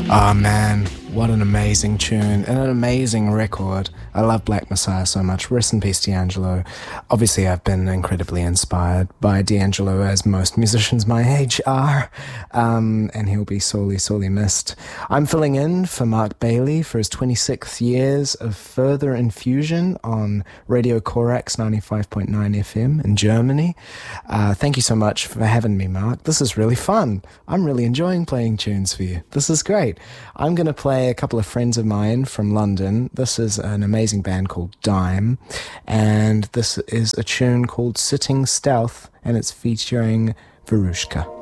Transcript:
Ah, man, what an amazing tune and an amazing record. I love Black Messiah so much. Rest in peace, D'Angelo. Obviously, I've been incredibly inspired by D'Angelo, as most musicians my age are, and he'll be sorely, sorely missed. I'm filling in for Mark Bailey for his 26th years of further infusion on Radio Korax 95.9 FM in Germany. Thank you so much for having me, Mark. This is really fun. I'm really enjoying playing tunes for you. This is great. I'm going to play a couple of friends of mine from London. This is an amazing band called Dime, and this is a tune called Sitting Stealth, and it's featuring Verushka.